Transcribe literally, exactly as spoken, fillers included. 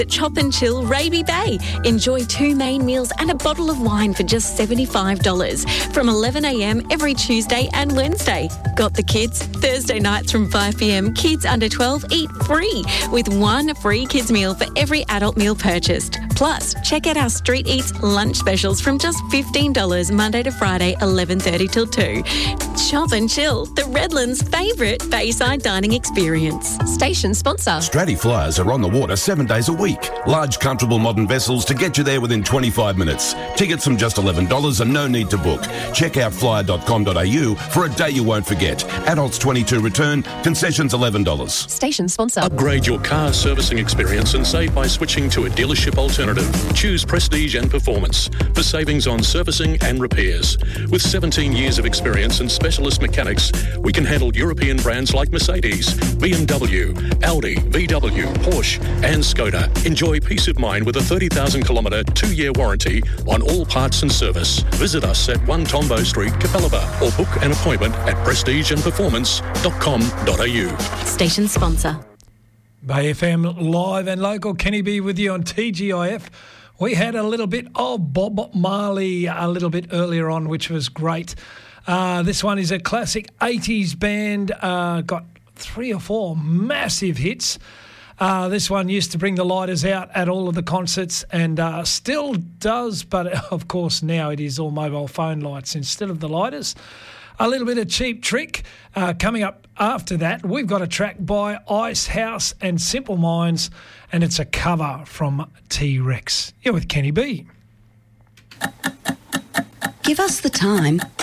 At Chop and Chill Raby Bay. Enjoy two main meals and a bottle of wine for just seventy-five dollars from eleven a m every Tuesday and Wednesday. Got the kids? Thursday nights from five p m, kids under twelve eat free with one free kids meal for every adult meal purchased. Plus, check out our Street Eats lunch specials from just fifteen dollars Monday to Friday, eleven thirty till two. Chop and Chill, the Redlands' favourite Bayside dining experience. Station sponsor. Stratty Flyers are on the water seven days a week. Large, comfortable modern vessels to get you there within twenty-five minutes. Tickets from just eleven dollars and no need to book. Check out flyer dot com dot a u for a day you won't forget. Adults twenty-two return, concessions eleven dollars. Station sponsor. Upgrade your car servicing experience and save by switching to a dealership alternative. Choose Prestige and Performance for savings on servicing and repairs. With seventeen years of experience and specialist mechanics, we can handle European brands like Mercedes, B M W, Audi, V W, Porsche and Skoda. Enjoy peace of mind with a thirty thousand kilometre two-year warranty on all parts and service. Visit us at one Tombo Street, Capalaba, or book an appointment at prestige and performance dot com dot a u. Station sponsor. Bay F M live and local. Kenny B with you on T G I F. We had a little bit of Bob Marley a little bit earlier on, which was great. Uh, this one is a classic eighties band. Uh, got three or four massive hits. Uh, this one used to bring the lighters out at all of the concerts and uh, still does, but of course now it is all mobile phone lights instead of the lighters. A little bit of Cheap Trick. Uh, coming up after that, we've got a track by Ice House and Simple Minds, and it's a cover from T-Rex. You're with Kenny B. Give us the time